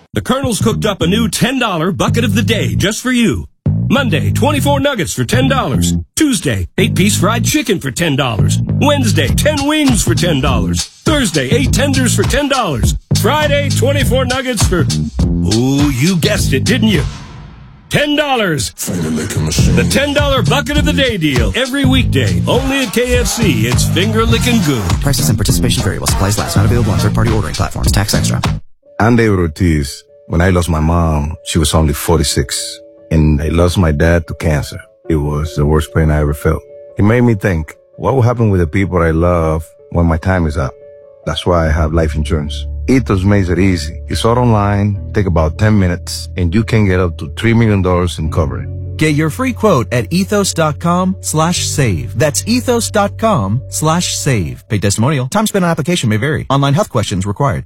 The Colonel's cooked up a new $10 bucket of the day just for you. Monday, 24 nuggets for $10. Tuesday, 8-piece fried chicken for $10. Wednesday, 10 wings for $10. Thursday, 8 tenders for $10. Friday, 24 nuggets for... Ooh, you guessed it, didn't you? $10. Finger licking machine. The $10 bucket of the day deal. Every weekday. Only at KFC. It's finger licking good. Prices and participation vary while supplies last. Not available on third-party ordering platforms. Tax extra. I'm David Ortiz. When I lost my mom, she was only 46. And I lost my dad to cancer. It was the worst pain I ever felt. It made me think, what will happen with the people I love when my time is up? That's why I have life insurance. Ethos makes it easy. It's all online, take about 10 minutes, and you can get up to $3 million in coverage. Get your free quote at ethos.com/save. That's ethos.com/save. Paid testimonial. Time spent on application may vary. Online health questions required.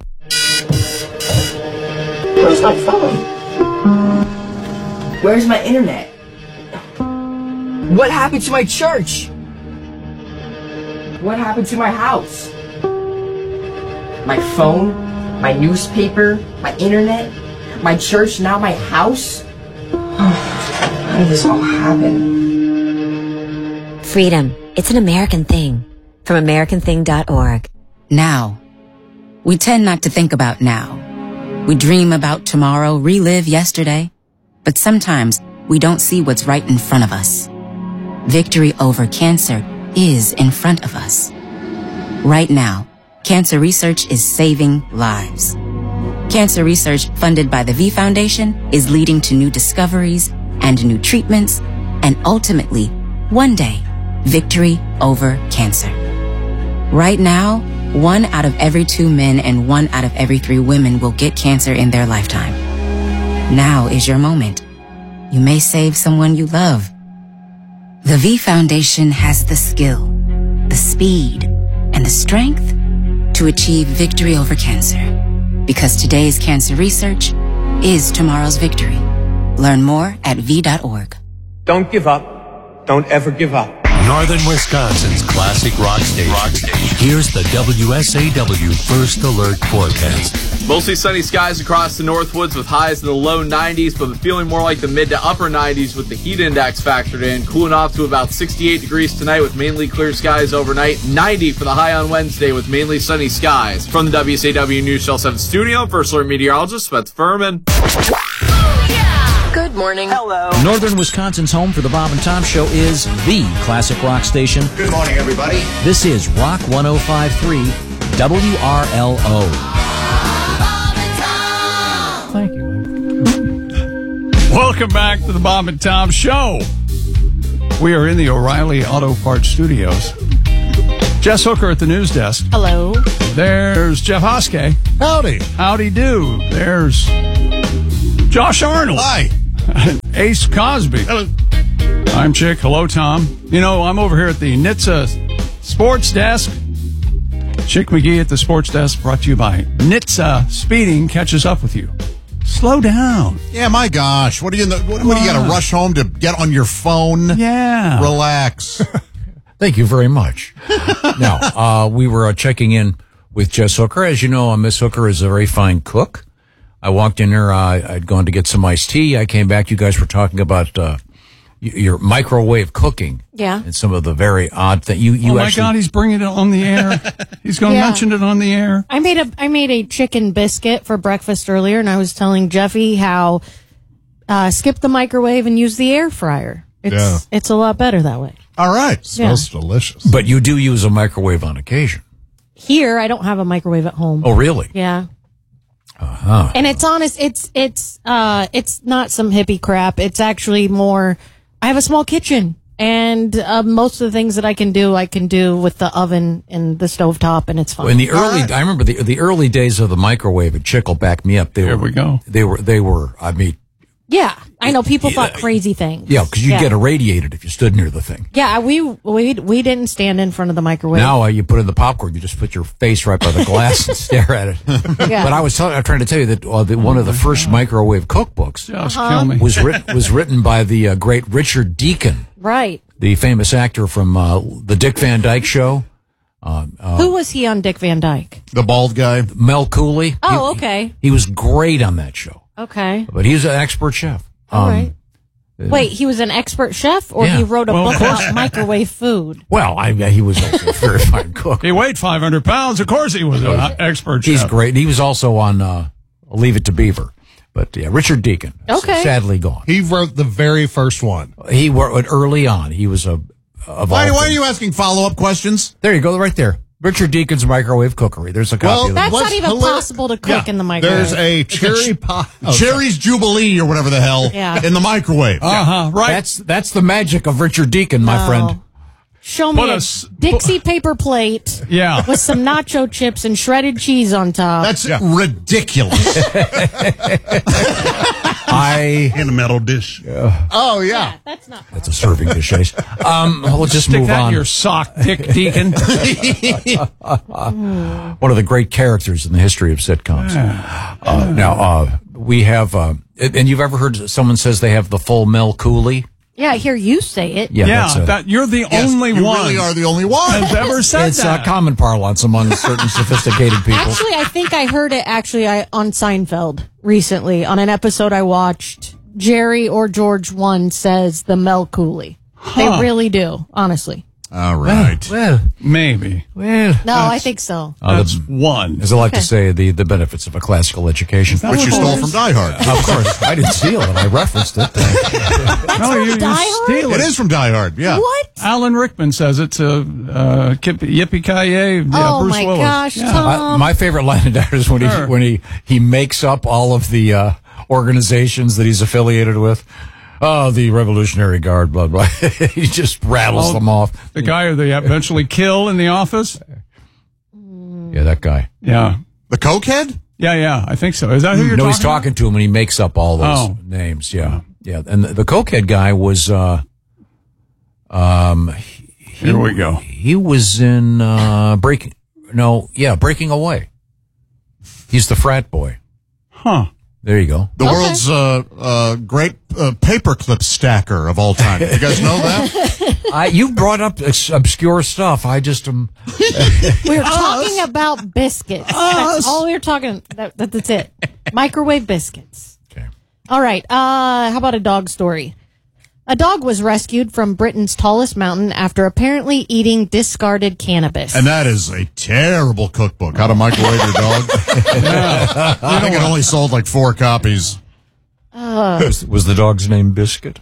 Where's my phone? Where's my internet? What happened to my church? What happened to my house? My phone, my newspaper, my internet, my church, now my house? How did this all happen? Freedom. It's an American thing. From AmericanThing.org. Now. We tend not to think about now. We dream about tomorrow, relive yesterday. But sometimes we don't see what's right in front of us. Victory over cancer is in front of us. Right now, cancer research is saving lives. Cancer research funded by the V Foundation is leading to new discoveries and new treatments, and ultimately, one day, victory over cancer. Right now, 1 out of every 2 men and 1 out of every 3 women will get cancer in their lifetime. Now is your moment. You may save someone you love. The V Foundation has the skill, the speed, and the strength to achieve victory over cancer. Because today's cancer research is tomorrow's victory. Learn more at V.org. Don't give up. Don't ever give up. Northern Wisconsin's classic rock station. Here's the WSAW First Alert forecast. Mostly sunny skies across the Northwoods with highs in the low 90s, but feeling more like the mid to upper 90s with the heat index factored in. Cooling off to about 68 degrees tonight with mainly clear skies overnight. 90 for the high on Wednesday with mainly sunny skies. From the WSAW News Shell 7 studio, First Alert meteorologist Spencer Furman. Good morning. Hello. Northern Wisconsin's home for the Bob and Tom Show is the classic rock station. Good morning, everybody. This is Rock 105.3 WRLO. Thank you. Welcome back to the Bob and Tom Show. We are in the O'Reilly Auto Parts Studios. Jess Hooker at the news desk. Hello. There's Jeff Hoske. Howdy. Howdy do. There's Josh Arnold. Hi. Ace Cosby. Hello. I'm Chick. Hello, Tom. You know, I'm over here at the NHTSA Sports Desk. Chick McGee at the Sports Desk, brought to you by NHTSA. Speeding catches up with you. Slow down. Yeah, my gosh. What do you got to rush home to get on your phone? Yeah. Relax. Thank you very much. Now, we were checking in with Jess Hooker. As you know, Miss Hooker is a very fine cook. I walked in there. I'd gone to get some iced tea. I came back. You guys were talking about your microwave cooking. Yeah. And some of the very odd things. Oh my God, he's bringing it on the air. He's going to mention it on the air. I made a chicken biscuit for breakfast earlier, and I was telling Jeffy how skip the microwave and use the air fryer. It's a lot better that way. All right. Smells delicious. But you do use a microwave on occasion. Here, I don't have a microwave at home. Oh, really? Yeah. Uh-huh. And it's honest. It's not some hippie crap. It's actually more. I have a small kitchen, and most of the things that I can do with the oven and the stovetop, and it's fine. In the early, I remember the early days of the microwave. And Chick will back me up. There we go. They were. I mean. Yeah, I know people thought crazy things. Yeah, because you'd get irradiated if you stood near the thing. Yeah, we didn't stand in front of the microwave. Now you put in the popcorn, you just put your face right by the glass and stare at it. Yeah. But I'm trying to tell you that one of the first microwave cookbooks was written by the great Richard Deacon, right? The famous actor from the Dick Van Dyke Show. Who was he on Dick Van Dyke? The bald guy. Mel Cooley. Oh, okay. He was great on that show. Okay. But he's an expert chef. All right. Wait, he was an expert chef, or Yeah. he wrote a Well, book of course. about microwave food? Well, he was also a very fine cook. He weighed 500 pounds. Of course he was an expert He's chef. great. He was also on Leave It to Beaver. But yeah, Richard Deacon. Okay. Sadly gone. He wrote the very first one. He wrote early on. He was Why are you asking follow-up questions? There you go, right there. Richard Deacon's Microwave Cookery. There's a copy of That's that. not even possible to cook in the microwave. There's a Cherry's Jubilee or whatever the hell Yeah. in the microwave. Right. That's the magic of Richard Deacon, my friend. Show me a Dixie paper plate with some nacho chips and shredded cheese on top. That's ridiculous. In a metal dish. Oh, yeah. That's not. That's a serving dish. We'll just Stick move that on. in your sock, Dick Deacon. One of the great characters in the history of sitcoms. Now, we have, and you've ever heard someone says they have the full Mel Cooley? Yeah, I hear you say it. Yeah, that's you're the only you one. really are the only one. Has ever said it's that. common parlance among certain sophisticated people. Actually, I think I heard it on Seinfeld recently on an episode I watched. Jerry or George one says the Mel Cooley. They really do, honestly. All right. Well, maybe. Well, No, I think so. That's one. as I like to say, the benefits of a classical education. Which you stole from Die Hard. Of course. I didn't steal it. I referenced it. No, you Die Hard? steal It is from Die Hard, yeah. What? Alan Rickman says it's a yippee-ki-yay. Oh, Bruce my Willis. gosh, Yeah. Tom. My favorite line in that is when he makes up all of the organizations that he's affiliated with. Oh, the Revolutionary Guard, blah, blah. He just rattles them off. The guy who they eventually kill in the office? Yeah, that guy. Yeah. The cokehead? Yeah, I think so. Is that who you're No, talking he's talking to him and he makes up all those names. Yeah. Yeah. And the cokehead guy was, Here we go. He was in, Breaking Away. He's the frat boy. Huh. There you go. The world's great paperclip stacker of all time. You guys know that? You brought up obscure stuff. I just We were talking about biscuits. That's all we were talking. That's it. Microwave biscuits. Okay. All right. How about a dog story? A dog was rescued from Britain's tallest mountain after apparently eating discarded cannabis. And that is a terrible cookbook. How to microwave your dog. I think it only sold like 4 copies. was the dog's name Biscuit?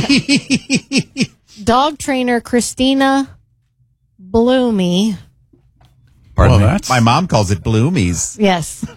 Dog trainer Christina Bloomy. Pardon me? My mom calls it Bloomies. Yes.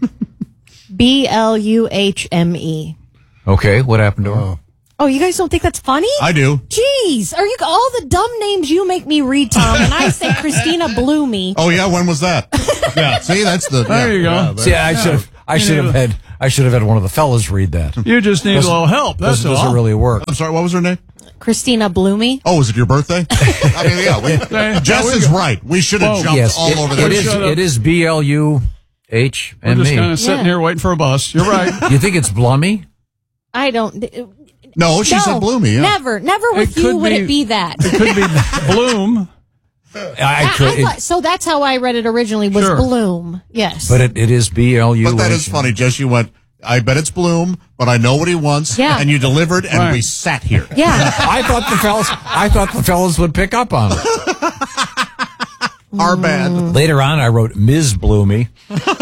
Bluhme. Okay, what happened to her? Oh, you guys don't think that's funny? I do. Jeez, are you all the dumb names you make me read, Tom? And I say Christina Bloomy. Oh yeah, when was that? Yeah, see, that's the. There you go. Yeah, See, I should have had one of the fellas read that. You just need a little help. That's all. Doesn't really work. I'm sorry, what was her name? Christina Bloomy. Oh, was it your birthday? I mean, yeah. Jess is right. We should have jumped all over that. It is BLUHME. We're just kind of sitting here waiting for a bus. You're right. You think it's Blummy? I don't. No, she said Bloomy. Yeah. Never with you would it be that. It could be Bloom. I thought, so that's how I read it originally was Bloom. Yes. But it is BLU. But that is funny, Jess. You went, I bet it's Bloom, but I know what he wants. Yeah. And you delivered, and we sat here. Yeah. I thought the fellas would pick up on it. Our bad. Later on, I wrote Ms. Bloomy.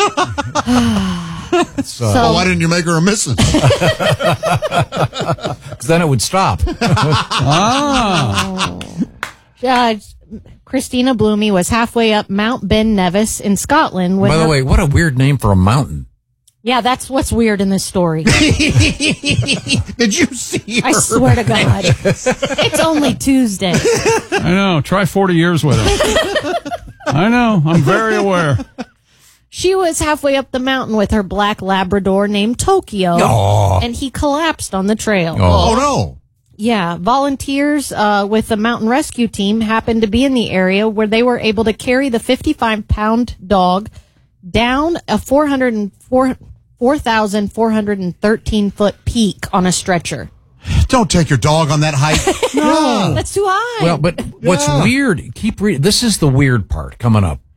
Well, why didn't you make her a Mrs.? Because then it would stop. Christina Bloomy was halfway up Mount Ben Nevis in Scotland. By the way, what a weird name for a mountain. Yeah, that's what's weird in this story. Did you see her? I swear to God. It's only Tuesday. I know. Try 40 years with her. I know. I'm very aware. She was halfway up the mountain with her black Labrador named Tokyo, and he collapsed on the trail. Oh, no. Yeah, volunteers with the mountain rescue team happened to be in the area where they were able to carry the 55-pound dog down a 4,413-foot peak on a stretcher. Don't take your dog on that hike. No, that's too high. Well, but what's weird, keep reading. This is the weird part coming up.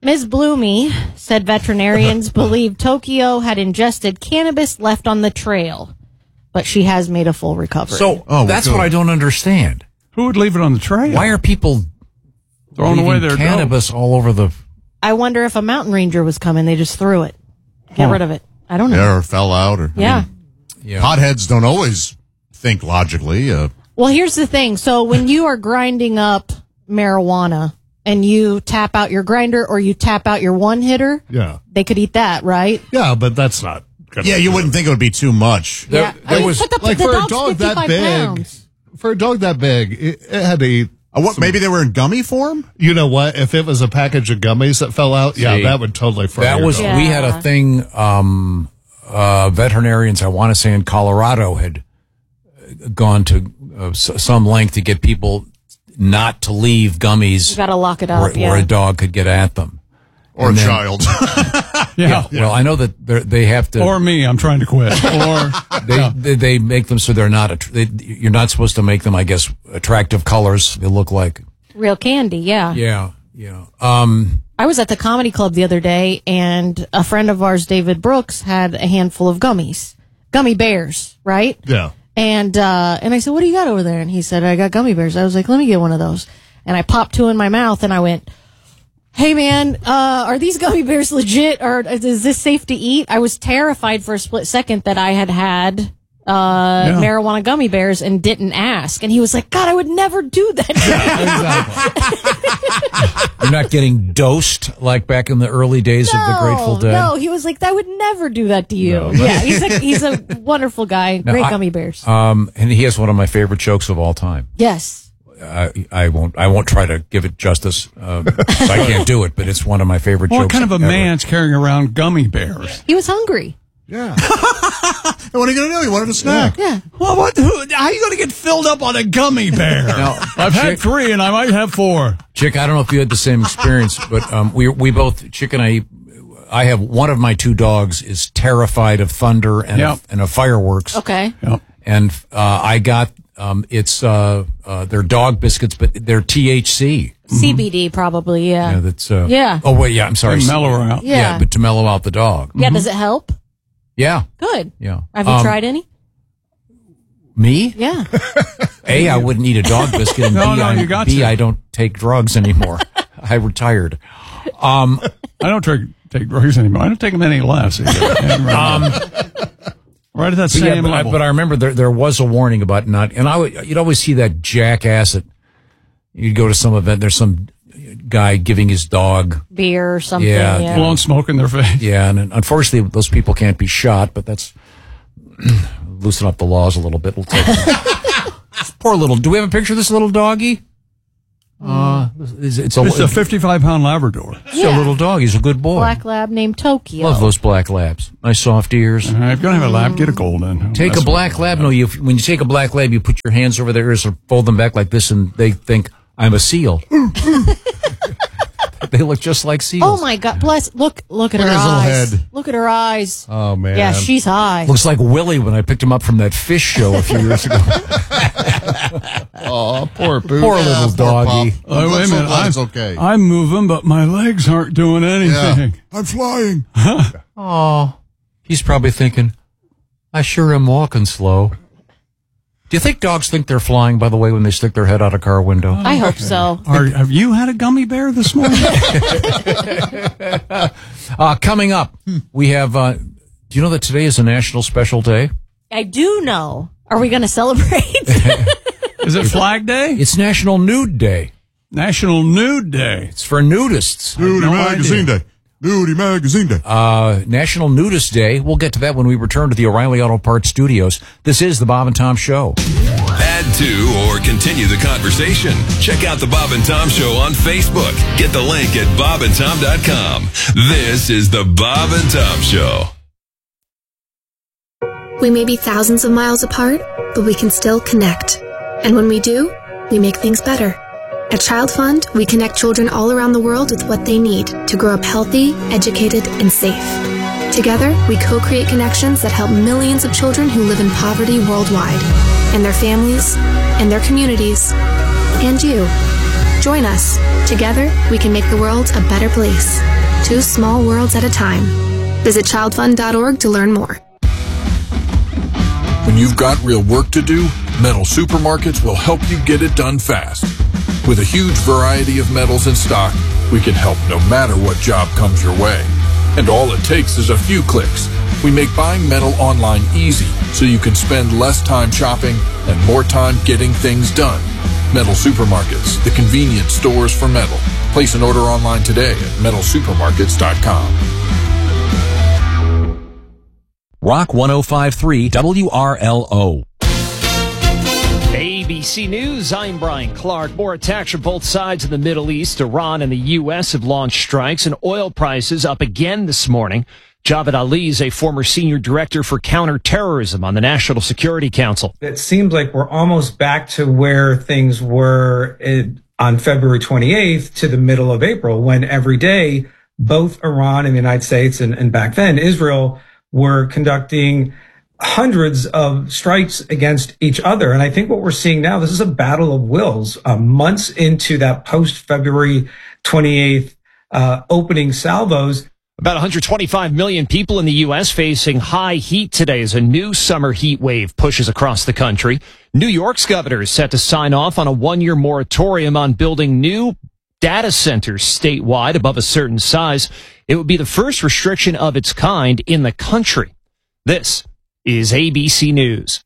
Ms. Bloomy said veterinarians believe Tokyo had ingested cannabis left on the trail, but she has made a full recovery. So that's what I don't understand. Who would leave it on the trail? Why are people throwing away their cannabis all over the... I wonder if a mountain ranger was coming, they just threw it. Get rid of it. I don't know. Yeah, or fell out. Or, yeah. Potheads don't always think logically. Well, here's the thing. So when you are grinding up marijuana and you tap out your grinder or you tap out your one hitter, they could eat that, right? Yeah, but that's not good. Yeah, you wouldn't think it would be too much. There was like for a dog that big. Pounds. For a dog that big, it had to eat. Maybe they were in gummy form? You know what? If it was a package of gummies that fell out, that would totally fry your dog. We had a thing, veterinarians, I want to say in Colorado, had gone to some length to get people not to leave gummies. You got to lock it up, where a dog could get at them. Or a child. Yeah. Well, I know that they have to. Or me, I'm trying to quit. Or they make them so they're not. You're not supposed to make them, I guess, attractive colors. They look like real candy. Yeah. Yeah. I was at the comedy club the other day, and a friend of ours, David Brooks, had a handful of gummy bears, right? Yeah. And I said, "What do you got over there?" And he said, "I got gummy bears." I was like, "Let me get one of those." And I popped two in my mouth, and I went, "Hey man, are these gummy bears legit, or is this safe to eat?" I was terrified for a split second that I had marijuana gummy bears and didn't ask. And he was like, "God, I would never do that." You're not getting dosed like back in the early days of the Grateful Dead. No, he was like, "I would never do that to you." No. Yeah, he's a wonderful guy. Great gummy bears. And he has one of my favorite jokes of all time. Yes. I won't try to give it justice. I can't do it, but it's one of my favorite jokes. What kind of a man's carrying around gummy bears? He was hungry. Yeah. What are you going to do? He wanted a snack. Yeah. Well, how are you going to get filled up on a gummy bear? Now, I've had 3 and I might have 4. Chick, I don't know if you had the same experience, but we both, Chick and I have one of my 2 dogs is terrified of thunder and of fireworks. Okay. Yep. And I got they're dog biscuits, but they're THC. CBD probably, yeah. Yeah, that's yeah. Oh wait, yeah, I'm sorry. To mellow her out. Yeah. But to mellow out the dog. Yeah, does it help? Yeah. Good. Yeah. Have you tried any? Me? Yeah. A, I wouldn't eat a dog biscuit, and B, I don't take drugs anymore. I retired. I don't take drugs anymore. I don't take them any less. Right at that same level. But I remember there was a warning about not, and you'd always see that jackass you'd go to some event, there's some guy giving his dog beer or something. Yeah. Blowing smoke in their face. Yeah, and unfortunately those people can't be shot, but that's loosen up the laws a little bit. We'll take poor little, do we have a picture of this little doggy? It's a 55-pound Labrador. It's a little dog. He's a good boy. Black lab named Tokyo. Love those black labs. Nice soft ears. If you don't have a lab, get a golden. Take a black lab. No, when you take a black lab, you put your hands over their ears and fold them back like this, and they think, I'm a seal. They look just like seals. Oh my God! Bless. Look at her eyes. Head. Look at her eyes. Oh man. Yeah, she's high. Looks like Willie when I picked him up from that fish show a few years ago. Oh, poor Boo. Poor little doggy. Wait a minute. It's okay. I'm moving, but my legs aren't doing anything. Yeah. I'm flying. Oh, he's probably thinking, I sure am walking slow. Do you think dogs think they're flying, by the way, when they stick their head out a car window? I hope so. Have you had a gummy bear this morning? Coming up, we have, do you know that today is a National Special Day? I do know. Are we going to celebrate? Is it Flag Day? It's National Nude Day. National Nude Day. It's for nudists. Nudie Magazine Day. Nudie Magazine Day. National Nudist Day. We'll get to that when we return to the O'Reilly Auto Parts studios. This is the Bob and Tom Show. Add to or continue the conversation. Check out the Bob and Tom Show on Facebook. Get the link at bobandtom.com. This is the Bob and Tom Show. We may be thousands of miles apart, but we can still connect. And when we do, we make things better. At Child Fund, we connect children all around the world with what they need to grow up healthy, educated, and safe. Together, we co-create connections that help millions of children who live in poverty worldwide, and their families, and their communities, and you. Join us. Together, we can make the world a better place. 2 small worlds at a time. Visit childfund.org to learn more. When you've got real work to do, Metal Supermarkets will help you get it done fast. With a huge variety of metals in stock, we can help no matter what job comes your way. And all it takes is a few clicks. We make buying metal online easy so you can spend less time shopping and more time getting things done. Metal Supermarkets, the convenience stores for metal. Place an order online today at metalsupermarkets.com. Rock 105.3 WRLO. ABC News, I'm Brian Clark. More attacks from both sides of the Middle East. Iran and the U.S. have launched strikes, and oil prices up again this morning. Javad Ali is a former senior director for counterterrorism on the National Security Council. It seems like we're almost back to where things were on February 28th to the middle of April, when every day both Iran and the United States and back then Israel were conducting hundreds of strikes against each other. And I think what we're seeing now, this is a battle of wills, months into that post-February 28th opening salvos. About 125 million people in the U.S. facing high heat today as a new summer heat wave pushes across the country. New York's governor is set to sign off on a 1-year moratorium on building new data centers statewide above a certain size. It would be the first restriction of its kind in the country. This is ABC News.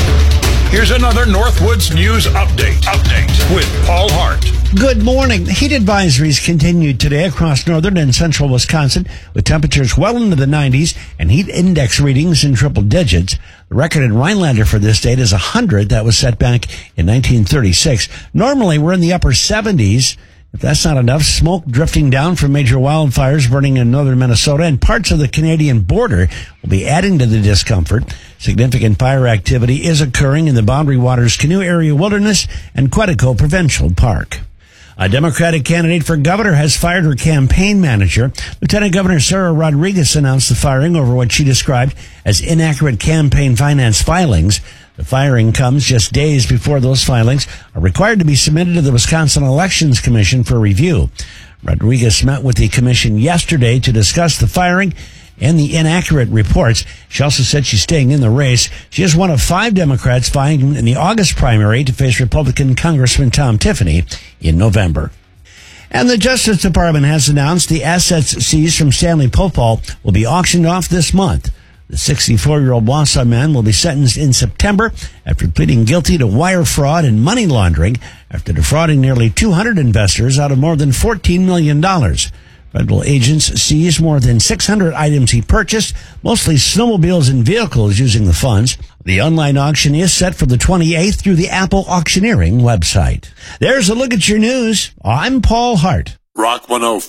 Here's another Northwoods News update with Paul Hart. Good morning. Heat advisories continued today across northern and central Wisconsin, with temperatures well into the 90s and heat index readings in triple digits. The record in Rhinelander for this date is 100. That was set back in 1936. Normally, we're in the upper 70s. If that's not enough, smoke drifting down from major wildfires burning in northern Minnesota and parts of the Canadian border will be adding to the discomfort. Significant fire activity is occurring in the Boundary Waters Canoe Area Wilderness and Quetico Provincial Park. A Democratic candidate for governor has fired her campaign manager. Lieutenant Governor Sarah Rodriguez announced the firing over what she described as inaccurate campaign finance filings. The firing comes just days before those filings are required to be submitted to the Wisconsin Elections Commission for review. Rodriguez met with the commission yesterday to discuss the firing and the inaccurate reports. She also said she's staying in the race. She is one of 5 Democrats vying in the August primary to face Republican Congressman Tom Tiffany in November. And the Justice Department has announced the assets seized from Stanley Popal will be auctioned off this month. The 64-year-old Wausau man will be sentenced in September after pleading guilty to wire fraud and money laundering after defrauding nearly 200 investors out of more than $14 million. Federal agents seized more than 600 items he purchased, mostly snowmobiles and vehicles using the funds. The online auction is set for the 28th through the Apple Auctioneering website. There's a look at your news. I'm Paul Hart. Rock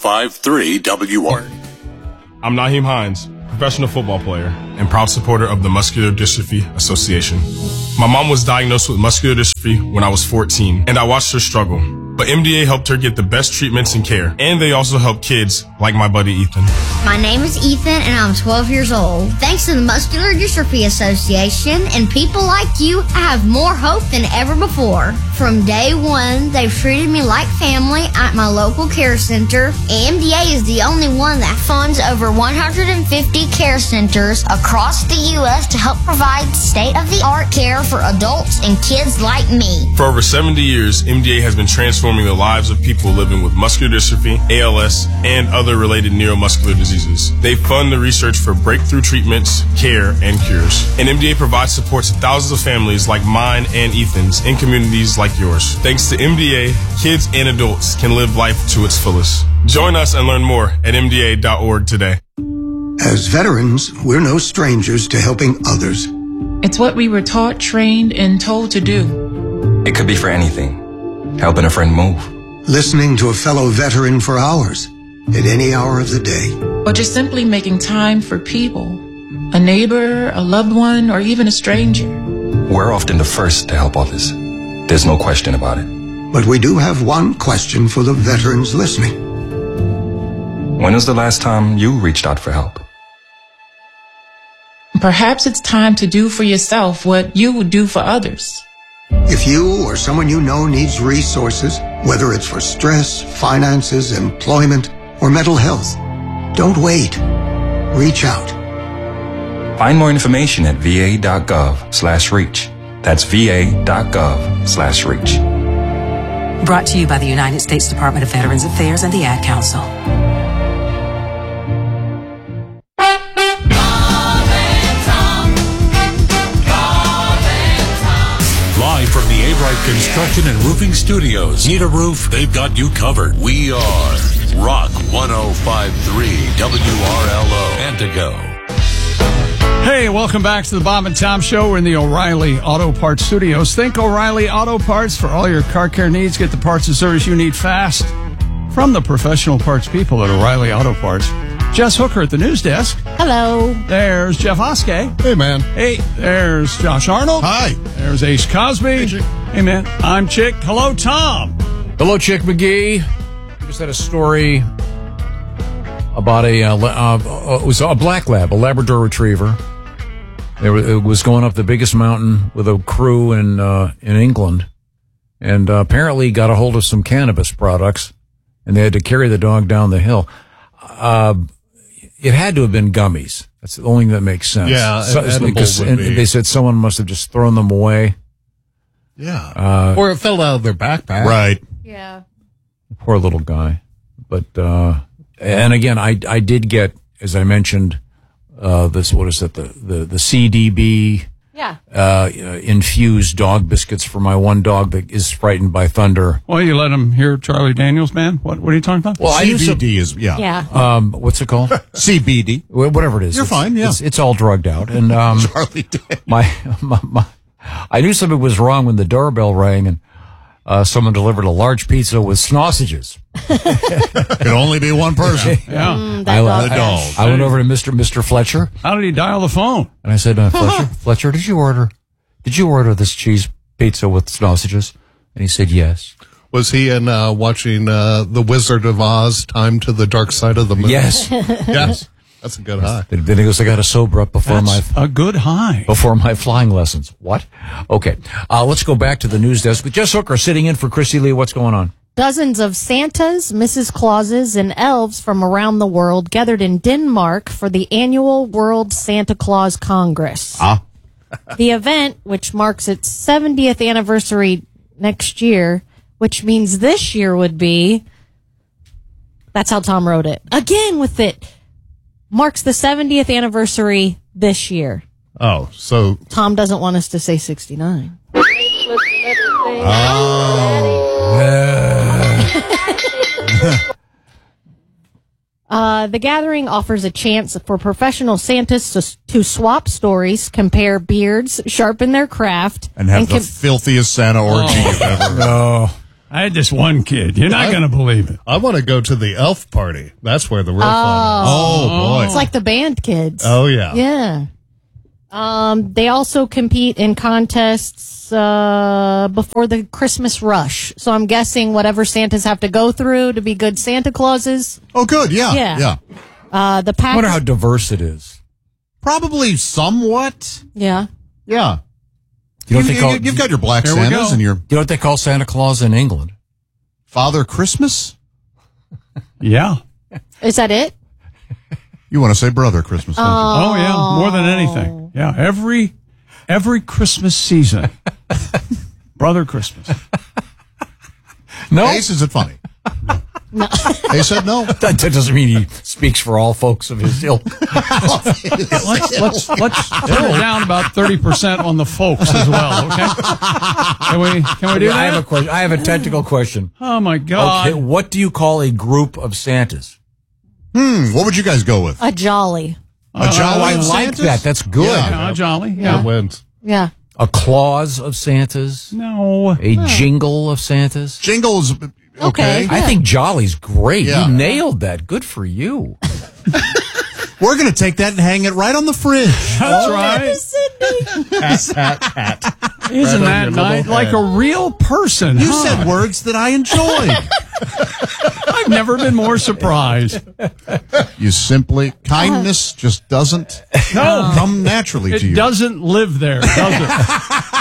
105.3 WR. I'm Naheem Hines, professional football player and proud supporter of the Muscular Dystrophy Association. My mom was diagnosed with muscular dystrophy when I was 14, and I watched her struggle. But MDA helped her get the best treatments and care, and they also help kids like my buddy Ethan. My name is Ethan, and I'm 12 years old. Thanks to the Muscular Dystrophy Association and people like you, I have more hope than ever before. From day one, they've treated me like family at my local care center. MDA is the only one that funds over 150 care centers across the U.S. to help provide state-of-the-art care for adults and kids like me. For over 70 years, MDA has been transforming the lives of people living with muscular dystrophy, ALS, and other related neuromuscular diseases. They fund the research for breakthrough treatments, care, and cures. And MDA provides support to thousands of families like mine and Ethan's in communities like yours. Thanks to MDA, kids and adults can live life to its fullest. Join us and learn more at MDA.org today. As veterans, we're no strangers to helping others. It's what we were taught, trained, and told to do. It could be for anything. Helping a friend move. Listening to a fellow veteran for hours, at any hour of the day. Or just simply making time for people. A neighbor, a loved one, or even a stranger. We're often the first to help others. There's no question about it. But we do have one question for the veterans listening. When was the last time you reached out for help? Perhaps it's time to do for yourself what you would do for others. If you or someone you know needs resources, whether it's for stress, finances, employment, or mental health. Don't wait. Reach out. Find more information at va.gov/reach. That's va.gov/reach. Brought to you by the United States Department of Veterans Affairs and the Ad Council. Live from the A-Bright Construction and Roofing Studios. Need a roof? They've got you covered. We are Rock 105.3 WRLO Antigo. Hey, welcome back to the Bob and Tom Show. We're in the O'Reilly Auto Parts Studios. Think O'Reilly Auto Parts for all your car care needs. Get the parts and service you need fast from the professional parts people at O'Reilly Auto Parts. Jess Hooker at the news desk. Hello. There's Jeff Hoskey. Hey, man. Hey, there's Josh Arnold. Hi. There's Ace Cosby. Hey, man. I'm Chick. Hello, Tom. Hello, Chick McGee. Just had a story about it was a black lab, a Labrador Retriever. It was going up the biggest mountain with a crew in England, and apparently got a hold of some cannabis products, and they had to carry the dog down the hill. It had to have been gummies. That's the only thing that makes sense. Yeah, they said someone must have just thrown them away. Yeah, or it fell out of their backpack. Right. Yeah. Poor little guy. But and again, I did get, as I mentioned, this, what is it, the CDB infused dog biscuits for my one dog that is frightened by thunder. Well, you let him hear Charlie Daniels, man? What are you talking about? Well, CBD is, Yeah. What's it called? CBD. Whatever it is. You're fine, yeah. It's all drugged out. And Charlie Daniels. I knew something was wrong when the doorbell rang and someone delivered a large pizza with sausages. Could only be one person. Yeah. I went over to Mr. Fletcher. How did he dial the phone? And I said, Fletcher, did you order this cheese pizza with sausages? And he said, yes. Was he in watching The Wizard of Oz, Time to the Dark Side of the Moon? Yes. Yes. That's a good high. Then he goes, I got to sober up before a good high. Before my flying lessons. What? Okay. Let's go back to the news desk with Jess Hooker sitting in for Christy Lee. What's going on? Dozens of Santas, Mrs. Clauses, and elves from around the world gathered in Denmark for the annual World Santa Claus Congress. The event, which marks its 70th anniversary next year, which means this year would be, that's how Tom wrote it. Again with it. Marks the 70th anniversary this year. Oh, so Tom doesn't want us to say 69. The gathering offers a chance for professional Santas to swap stories, compare beards, sharpen their craft, and have the filthiest Santa orgy you've ever. No. I had this one kid. You're not going to believe it. I want to go to the elf party. That's where the real fun is. Oh, boy. It's like the band kids. Oh, yeah. Yeah. They also compete in contests before the Christmas rush. So I'm guessing whatever Santas have to go through to be good Santa Clauses. Oh, good. Yeah. The pack. I wonder how diverse it is. Probably somewhat. Yeah. Yeah. You've got your black Santas and your... You know what they call Santa Claus in England? Father Christmas? Yeah. Is that it? You want to say Brother Christmas, don't you? Oh, yeah. More than anything. Yeah. Every Christmas season. Brother Christmas. No? Ace, is it funny? No. Ace said no. That doesn't mean he speaks for all folks of his ilk. Let's turn it down about 30% on the folks as well, okay? Can we do that? I have a question. I have a technical question. Oh, my God. Okay, what do you call a group of Santas? What would you guys go with? A jolly. A jolly I like Santas? that. That's good. Yeah, a jolly. Yeah. It wins. Yeah. A clause of Santas? No. A jingle of Santas? Jingle's okay. I think jolly's great. Yeah. You nailed that. Good for you. We're going to take that and hang it right on the fridge. That's right. Hat. Isn't that nice? Like a real person. You said words that I enjoyed. I've never been more surprised. You simply, kindness just doesn't come naturally to you. It doesn't live there, does it?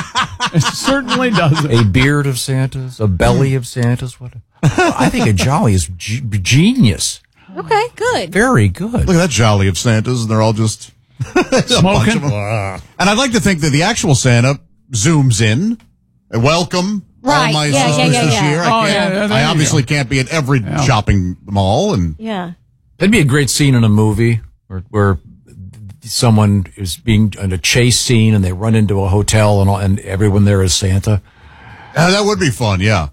It certainly doesn't. A beard of Santas, a belly of Santas. What? I think a jolly is genius. Okay, good. Very good. Look at that jolly of Santas, and they're all just smoking. And I'd like to think that the actual Santa zooms in. Welcome, all my sisters this year. I obviously can't be at every shopping mall, and that'd be a great scene in a movie where someone is being in a chase scene, and they run into a hotel, and everyone there is Santa. That would be fun. Yeah.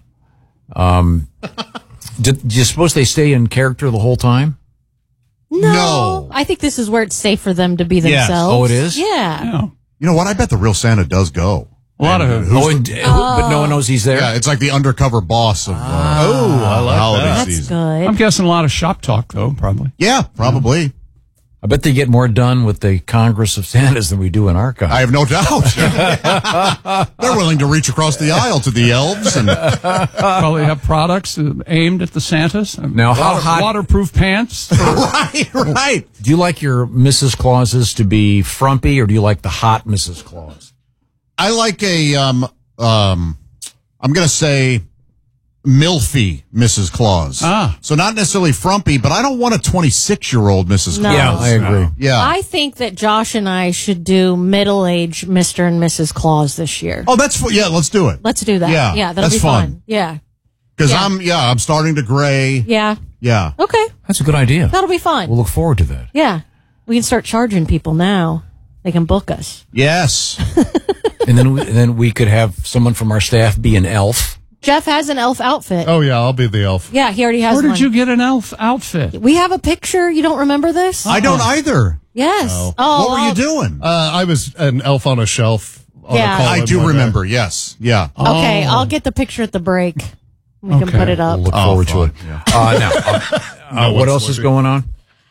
Do you suppose they stay in character the whole time? No. I think this is where it's safe for them to be themselves. Oh, it is? Yeah. You know what? I bet the real Santa does go. A lot of it. But no one knows he's there? Yeah, it's like the undercover boss of I like holiday that. season. That's good. I'm guessing a lot of shop talk, though, probably. Yeah, probably. I bet they get more done with the Congress of Santas than we do in our country. I have no doubt. They're willing to reach across the aisle to the elves. And probably have products aimed at the Santas. Now, how hot? Waterproof pants. Right. Do you like your Mrs. Clauses to be frumpy, or do you like the hot Mrs. Claus? I like a, I'm going to say milfy Mrs. Claus. So not necessarily frumpy, but I don't want a 26-year-old Mrs. No. Claus. Yeah, I agree. Yeah. I think that Josh and I should do middle-aged Mr. and Mrs. Claus this year. Oh, that's let's do it. Let's do that. Yeah, that'll that's be fun. Yeah. Because I'm starting to gray. Yeah. Yeah. Okay. That's a good idea. That'll be fun. We'll look forward to that. Yeah. We can start charging people now. They can book us. Yes. And then we could have someone from our staff be an elf. Jeff has an elf outfit. Oh, yeah, I'll be the elf. Yeah, he already has one. Where did you get an elf outfit? We have a picture. You don't remember this? I don't either. Yes. No. Oh, What were you doing? I was an elf on a shelf. On Yeah. a call-in I do one day. remember. Yes. Yeah. Okay, I'll get the picture at the break. We can put it up. We'll look forward to it. Now, what else is going on?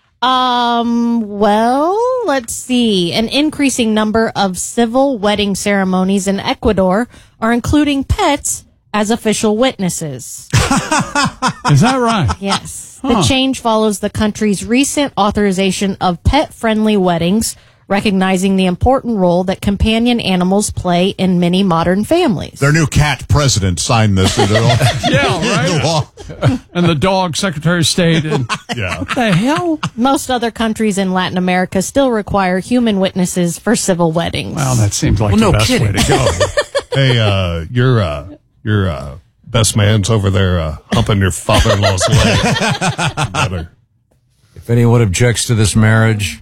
Well, let's see. An increasing number of civil wedding ceremonies in Ecuador are including pets as official witnesses. Is that right? Yes. The change follows the country's recent authorization of pet-friendly weddings, recognizing the important role that companion animals play in many modern families. Their new cat president signed this into law. And the dog secretary of state. And what the hell? Most other countries in Latin America still require human witnesses for civil weddings. Well, that seems like the best way to go. Hey, your best man's over there humping your father-in-law's leg. If anyone objects to this marriage,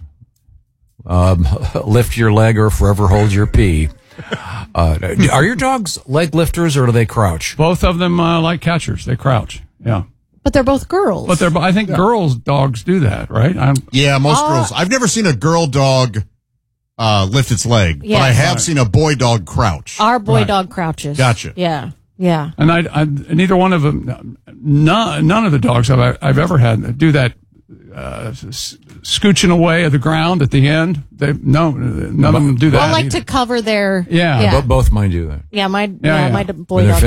lift your leg or forever hold your pee. Are your dogs leg lifters or do they crouch? Both of them like catchers. They crouch. Yeah. But they're both girls. But I think girls' dogs do that, right? Most girls. I've never seen a girl dog lift its leg, but I have seen a boy dog crouch. Our boy dog crouches. Gotcha. Yeah. Yeah. And I neither one of them, none of the dogs I've ever had do that scooching away at the ground at the end. None of them do that. I like either. to cover their. Yeah. Both mine do that. Yeah, my Yeah. boy dog